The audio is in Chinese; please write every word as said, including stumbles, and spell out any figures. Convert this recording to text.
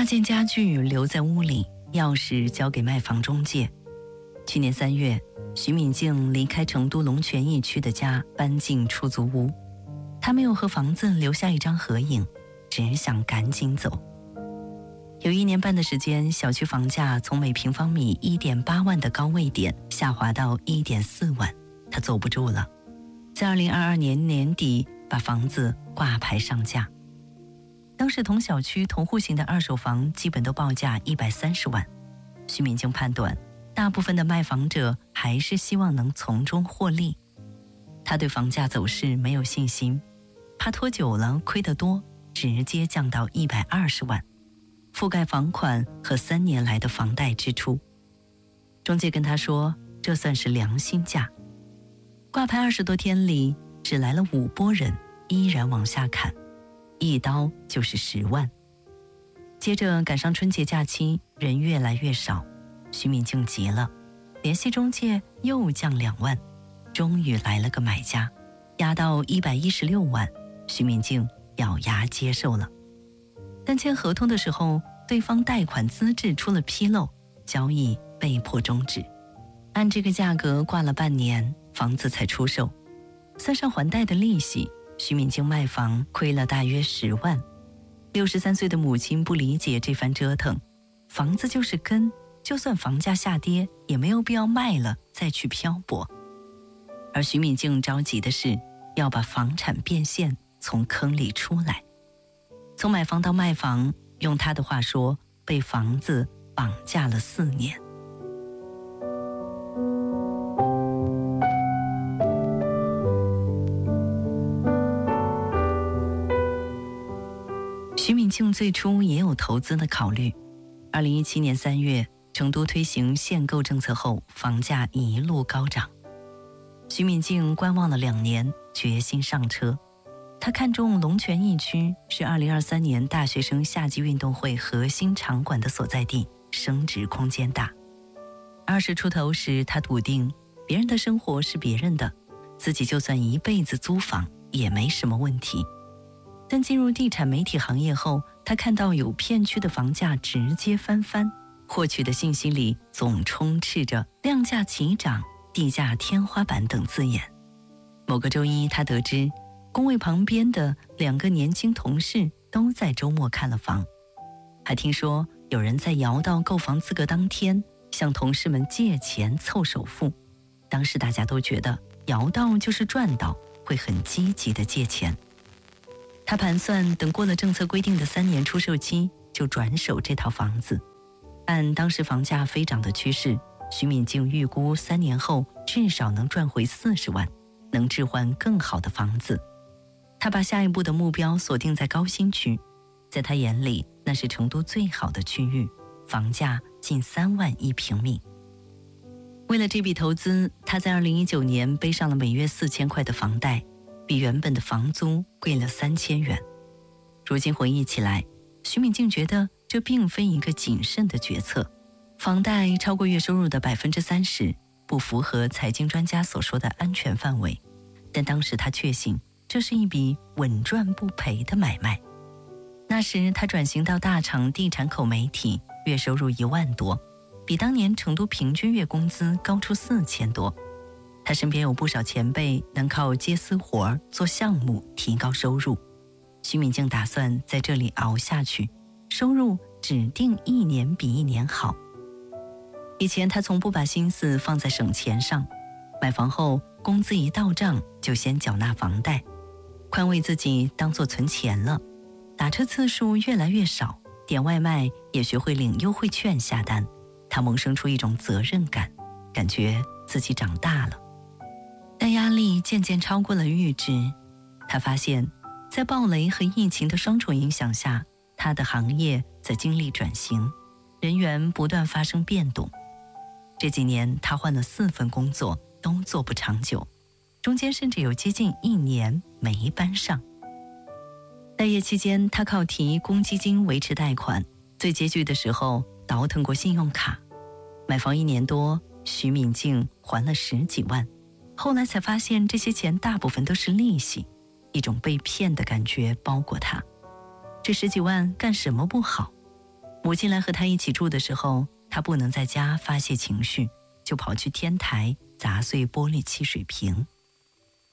件家具留在屋里，钥匙交给卖房中介。去年三月，徐敏静离开成都龙泉驿区的家，搬进出租屋。她没有和房子留下一张合影，只想赶紧走。有一年半的时间，小区房价从每平方米 一点八万的高位点下滑到 一点四万，她坐不住了，在二零二二年年底把房子挂牌上架。当时同小区同户型的二手房基本都报价一百三十万，徐敏静判断大部分的卖房者还是希望能从中获利。他对房价走势没有信心，怕拖久了亏得多，直接降到一百二十万，覆盖房款和三年来的房贷支出。中介跟他说，这算是良心价。挂牌二十多天里，只来了五波人，依然往下砍，一刀就是十万。接着赶上春节假期，人越来越少，徐敏静急了，联系中介又降两万，终于来了个买家，压到一百一十六万，徐敏静咬牙接受了。但签合同的时候，对方贷款资质出了纰漏，交易被迫终止。按这个价格挂了半年，房子才出售，算上还贷的利息，徐敏静卖房亏了大约十万。六十三岁的母亲不理解这番折腾，房子就是根，就算房价下跌，也没有必要卖了再去漂泊。而徐敏静着急的是要把房产变现，从坑里出来。从买房到卖房，用她的话说，被房子绑架了四年。徐敏静最初也有投资的考虑。二零一七年三月，成都推行限购政策后，房价一路高涨。徐敏静观望了两年，决心上车。她看中龙泉驿区，是二零二三年大学生夏季运动会核心场馆的所在地，升值空间大。二十出头时，她笃定别人的生活是别人的，自己就算一辈子租房也没什么问题。但进入地产媒体行业后，他看到有片区的房价直接翻番，获取的信息里总充斥着量价齐涨、地价天花板等字眼。某个周一，他得知工位旁边的两个年轻同事都在周末看了房，还听说有人在摇到购房资格当天向同事们借钱凑首付。当时大家都觉得摇到就是赚到，会很积极的借钱。他盘算等过了政策规定的三年出售期，就转手这套房子。按当时房价飞涨的趋势，徐敏静预估三年后至少能赚回四十万，能置换更好的房子。他把下一步的目标锁定在高新区，在他眼里那是成都最好的区域，房价近三万一平米。为了这笔投资，他在二零一九年背上了每月四千块的房贷，比原本的房租贵了三千元。如今回忆起来，徐敏静觉得这并非一个谨慎的决策。房贷超过月收入的百分之三十，不符合财经专家所说的安全范围，但当时他确信这是一笔稳赚不赔的买卖。那时他转型到大厂地产口媒体，月收入一万多，比当年成都平均月工资高出四千多。他身边有不少前辈能靠接私活做项目提高收入，徐敏静打算在这里熬下去，收入指定一年比一年好。以前他从不把心思放在省钱上，买房后工资一到账就先缴纳房贷，宽慰自己当作存钱了。打车次数越来越少，点外卖也学会领优惠券下单，他萌生出一种责任感，感觉自己长大了。但压力渐渐超过了阈值，他发现在暴雷和疫情的双重影响下，他的行业在经历转型，人员不断发生变动。这几年他换了四份工作，都做不长久，中间甚至有接近一年没搬上。待业期间，他靠提公积金维持贷款，最拮据的时候倒腾过信用卡。买房一年多，徐敏静还了十几万，后来才发现这些钱大部分都是利息，一种被骗的感觉包裹他。这十几万干什么不好？ 母亲来和他一起住的时候，他不能在家发泄情绪，就跑去天台砸碎玻璃汽水瓶。